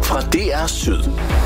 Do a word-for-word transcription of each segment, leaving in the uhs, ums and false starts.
fra D R Syd.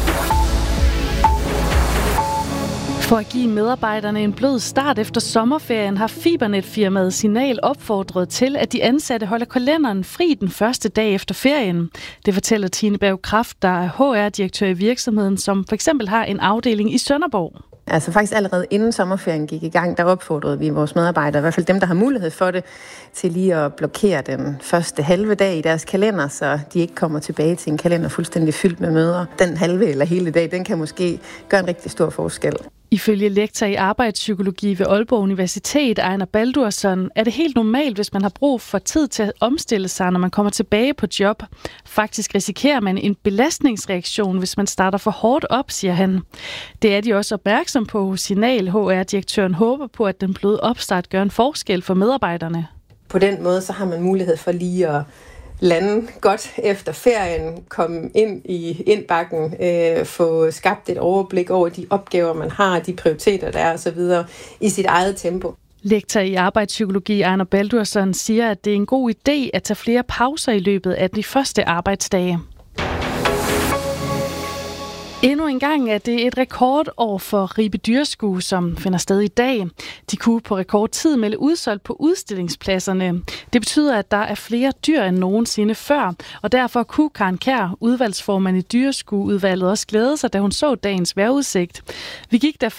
For at give medarbejderne en blød start efter sommerferien har Fibernet-firmaet Signal opfordret til, at de ansatte holder kalenderen fri den første dag efter ferien. Det fortæller Tine Berg Kraft, der er H R-direktør i virksomheden, som for eksempel har en afdeling i Sønderborg. Altså faktisk allerede inden sommerferien gik i gang, der opfordrede vi vores medarbejdere, i hvert fald dem, der har mulighed for det, til lige at blokere den første halve dag i deres kalender, så de ikke kommer tilbage til en kalender fuldstændig fyldt med møder. Den halve eller hele dag, den kan måske gøre en rigtig stor forskel. Ifølge lektor i arbejdspsykologi ved Aalborg Universitet, Ejner Baldursson, er det helt normalt, hvis man har brug for tid til at omstille sig, når man kommer tilbage på job. Faktisk risikerer man en belastningsreaktion, hvis man starter for hårdt op, siger han. Det er de også opmærksom på hos Signal. H R-direktøren håber på, at den bløde opstart gør en forskel for medarbejderne. På den måde så har man mulighed for lige at lande godt efter ferien, komme ind i indbakken, øh, få skabt et overblik over de opgaver, man har, de prioriteter, der er osv. i sit eget tempo. Lektor i arbejdspsykologi Ejner Baldursson siger, at det er en god idé at tage flere pauser i løbet af de første arbejdsdage. Endnu en gang er det et rekordår for Ribe Dyrskue, som finder sted i dag. De kunne på rekordtid melde udsolgt på udstillingspladserne. Det betyder, at der er flere dyr end nogensinde før, og derfor kunne Karen Kjær, udvalgsformand i Dyreskueudvalget, også glæde sig, da hun så dagens vejrudsigt. Vi gik der